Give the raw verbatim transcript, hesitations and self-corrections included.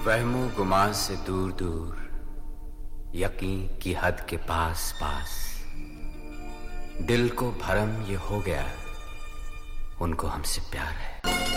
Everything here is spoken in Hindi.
वहमो गुमान से दूर दूर, यकीन की हद के पास पास, दिल को भरम ये हो गया, उनको हमसे प्यार है।